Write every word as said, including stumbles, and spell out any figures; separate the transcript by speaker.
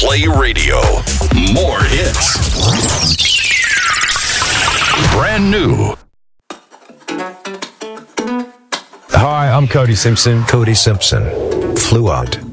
Speaker 1: Play Radio. More hits. Brand new.
Speaker 2: Hi, I'm Cody Simpson.
Speaker 3: Cody Simpson. Fluent.